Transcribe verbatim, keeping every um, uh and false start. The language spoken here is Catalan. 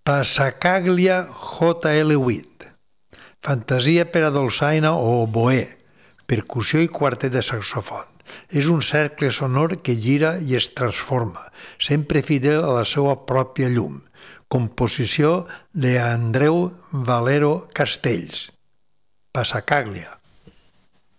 Passacaglia J L vuit. Fantasia per a dolçaina o oboè, percussió i quartet de saxofon. És un cercle sonor que gira i es transforma, sempre fidel a la seva pròpia llum. Composició d'Andreu Valero Castells. Passacaglia.